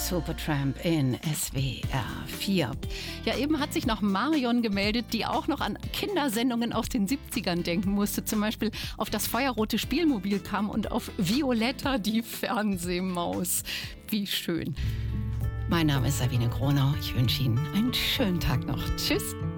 Supertramp in SWR 4. Ja, eben hat sich noch Marion gemeldet, die auch noch an Kindersendungen aus den 70ern denken musste. Zum Beispiel auf das feuerrote Spielmobil kam und auf Violetta, die Fernsehmaus. Wie schön. Mein Name ist Sabine Gronau. Ich wünsche Ihnen einen schönen Tag noch. Tschüss.